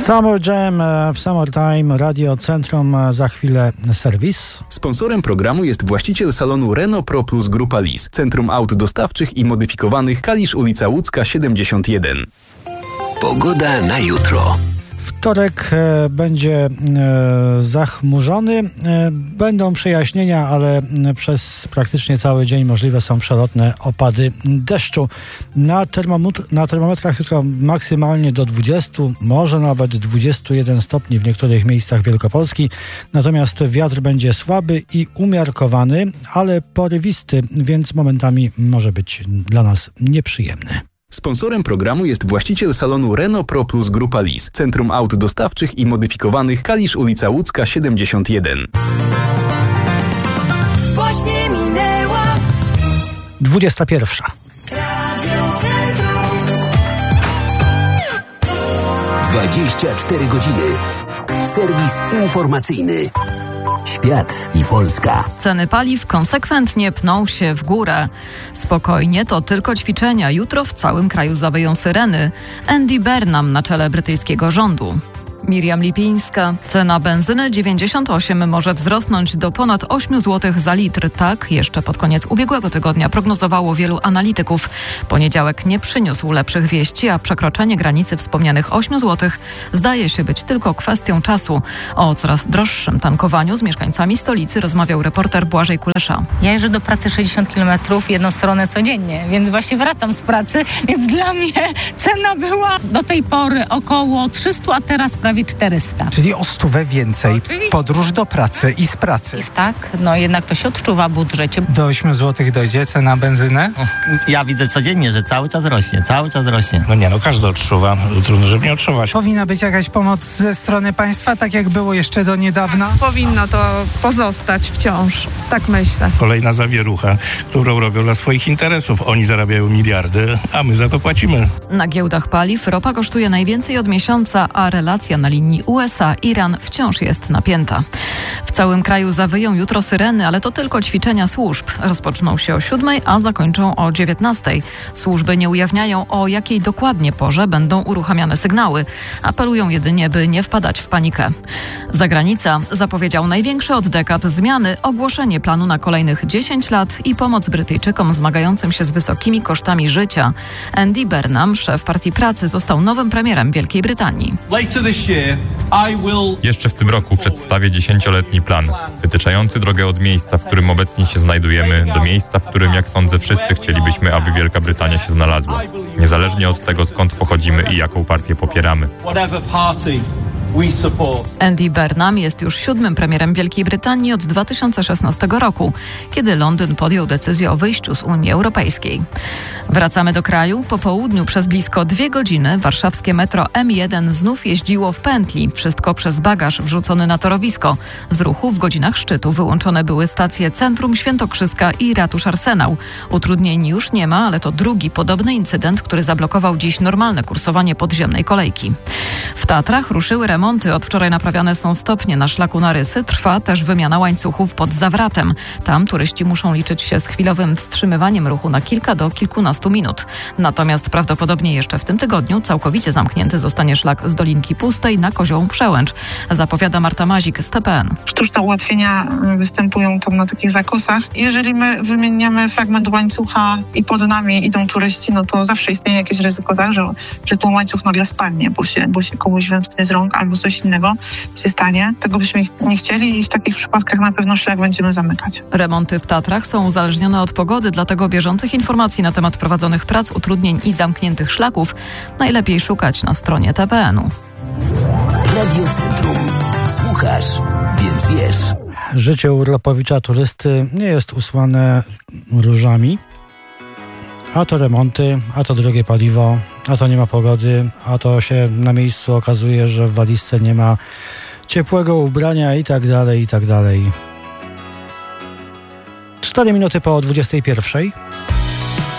Summer Jam w Summertime, Radio Centrum, za chwilę serwis. Sponsorem programu jest właściciel salonu Renault Pro Plus Grupa Lis, Centrum Aut Dostawczych i Modyfikowanych, Kalisz, ulica Łódzka 71. Pogoda na jutro. Wtorek będzie zachmurzony. Będą przejaśnienia, ale przez praktycznie cały dzień możliwe są przelotne opady deszczu. Na termometrach jutro maksymalnie do 20, może nawet 21 stopni w niektórych miejscach Wielkopolski. Natomiast wiatr będzie słaby i umiarkowany, ale porywisty, więc momentami może być dla nas nieprzyjemny. Sponsorem programu jest właściciel salonu Renault Pro Plus Grupa Lis, Centrum Aut Dostawczych i Modyfikowanych, Kalisz, ulica Łódzka 71. Właśnie minęła 21. Radio Centrum. 24 godziny. Serwis informacyjny. Świat i Polska. Ceny paliw konsekwentnie pną się w górę. Spokojnie, to tylko ćwiczenia. Jutro w całym kraju zawyją syreny. Andy Burnham na czele brytyjskiego rządu. Miriam Lipińska. Cena benzyny 98 może wzrosnąć do ponad 8 zł za litr. Tak jeszcze pod koniec ubiegłego tygodnia prognozowało wielu analityków. Poniedziałek nie przyniósł lepszych wieści, a przekroczenie granicy wspomnianych 8 zł zdaje się być tylko kwestią czasu. O coraz droższym tankowaniu z mieszkańcami stolicy rozmawiał reporter Błażej Kulesza. Ja jeżdżę do pracy 60 km jedną stronę codziennie, więc właśnie wracam z pracy, więc dla mnie cena była do tej pory około 300, a teraz prawie 400. Czyli o 100 więcej. Oczywiście. Podróż do pracy i z pracy. Tak, no jednak to się odczuwa w budżecie. Do 8 zł dojdzie cena benzyny? Ja widzę codziennie, że cały czas rośnie. No każdy odczuwa. Trudno, żeby nie odczuwać. Powinna być jakaś pomoc ze strony państwa, tak jak było jeszcze do niedawna? Powinno to pozostać wciąż. Tak myślę. Kolejna zawierucha, którą robią dla swoich interesów. Oni zarabiają miliardy, a my za to płacimy. Na giełdach paliw ropa kosztuje najwięcej od miesiąca, a relacja na linii USA-Iran wciąż jest napięta. W całym kraju zawyją jutro syreny, ale to tylko ćwiczenia służb. Rozpoczną się o 7, a zakończą o 19. Służby nie ujawniają, o jakiej dokładnie porze będą uruchamiane sygnały. Apelują jedynie, by nie wpadać w panikę. Zagranica zapowiedział największe od dekad zmiany, ogłoszenie planu na kolejnych 10 lat i pomoc Brytyjczykom zmagającym się z wysokimi kosztami życia. Andy Burnham, szef Partii Pracy, został nowym premierem Wielkiej Brytanii. Jeszcze w tym roku przedstawię 10-letni plan, wytyczający drogę od miejsca, w którym obecnie się znajdujemy, do miejsca, w którym, jak sądzę, wszyscy chcielibyśmy, aby Wielka Brytania się znalazła. Niezależnie od tego, skąd pochodzimy i jaką partię popieramy. Andy Burnham jest już 7. premierem Wielkiej Brytanii od 2016 roku, kiedy Londyn podjął decyzję o wyjściu z Unii Europejskiej. Wracamy do kraju. Po południu przez blisko 2 godziny warszawskie metro M1 znów jeździło w pętli. Wszystko przez bagaż wrzucony na torowisko. Z ruchu w godzinach szczytu wyłączone były stacje Centrum, Świętokrzyska i Ratusz Arsenał. Utrudnień już nie ma, ale to drugi podobny incydent, który zablokował dziś normalne kursowanie podziemnej kolejki. W Tatrach ruszyły remonty. Od wczoraj naprawiane są stopnie na szlaku na Rysy. Trwa też wymiana łańcuchów pod Zawratem. Tam turyści muszą liczyć się z chwilowym wstrzymywaniem ruchu na kilka do kilkunastu minut. Natomiast prawdopodobnie jeszcze w tym tygodniu całkowicie zamknięty zostanie szlak z Dolinki Pustej na Kozioł Przełęcz, zapowiada Marta Mazik z TPN. Sztuczne ułatwienia występują tam na takich zakosach. Jeżeli my wymieniamy fragment łańcucha i pod nami idą turyści, no to zawsze istnieje jakieś ryzyko, tak, że ten łańcuch nagle spadnie, bo się komuś wymknie z rąk albo coś innego się stanie. Tego byśmy nie chcieli i w takich przypadkach na pewno szlak będziemy zamykać. Remonty w Tatrach są uzależnione od pogody, dlatego bieżących informacji na temat prowadzonych prac, utrudnień i zamkniętych szlaków najlepiej szukać na stronie TPN-u. Radio Centrum. Słuchasz, więc wiesz. Życie urlopowicza turysty nie jest usłane różami. A to remonty, a to drogie paliwo, a to nie ma pogody, a to się na miejscu okazuje, że w walizce nie ma ciepłego ubrania i tak dalej, i tak dalej. 4 minuty po 21.